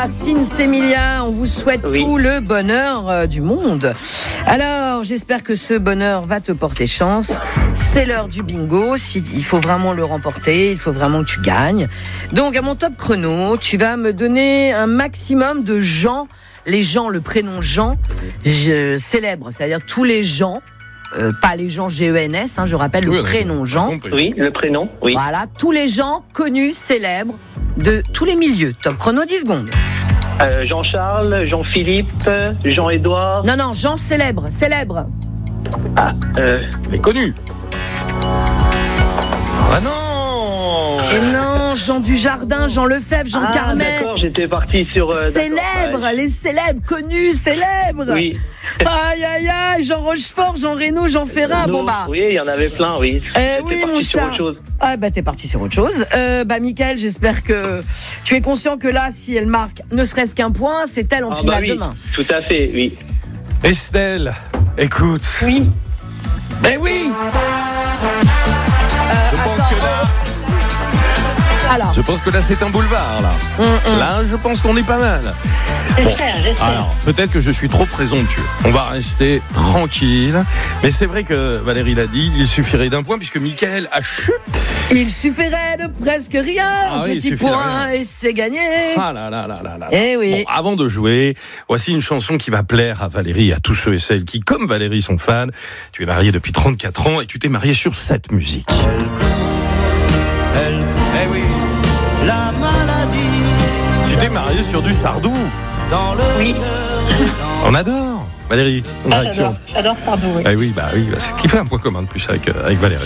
Sinsemilia, on vous souhaite tout le bonheur du monde. Alors, j'espère que ce bonheur va te porter chance. C'est l'heure du bingo. Il faut vraiment le remporter, il faut vraiment que tu gagnes. Donc, à mon top chrono, tu vas me donner un maximum de gens, les gens, le prénom Jean, célèbres, c'est-à-dire tous les gens. Pas les gens G-E-N-S, je rappelle le prénom Jean. Oui, le prénom, oui. Voilà, tous les gens connus, célèbres, de tous les milieux. Top chrono, 10 secondes. Jean-Charles, Jean-Philippe, Jean-Édouard. Non, Jean célèbre. Les connus. Ah non. Et non, Jean Dujardin, Jean Lefebvre, Jean Carmet. D'accord, j'étais parti sur... célèbres, les célèbres, connus, célèbres. Oui. Aïe, Jean Rochefort, Jean Reno, Jean Ferrat, Oui, il y en avait plein, oui. Oui, mon sur chat. autre chose. T'es parti sur autre chose. Mickaël, j'espère que tu es conscient que là, si elle marque ne serait-ce qu'un point, c'est elle en finale demain. Tout à fait, oui. Estelle, écoute. Oui. Mais oui. Je pense que là, c'est un boulevard, là. Là, je pense qu'on est pas mal. J'espère. Alors, peut-être que je suis trop présomptueux. On va rester tranquille. Mais c'est vrai que Valérie l'a dit, il suffirait d'un point puisque Mickaël a chuté. Il suffirait de presque rien. Petit point et c'est gagné. Ah là. Eh oui. Bon, avant de jouer, voici une chanson qui va plaire à Valérie et à tous ceux et celles qui, comme Valérie, sont fans. Tu es marié depuis 34 ans et tu t'es marié sur cette musique. Eh oui. La maladie. Tu t'es marié sur du Sardou. Oui. On adore. Valérie, réaction. J'adore Sardou, oui. Eh oui, c'est qui fait un point commun de plus avec Valérie.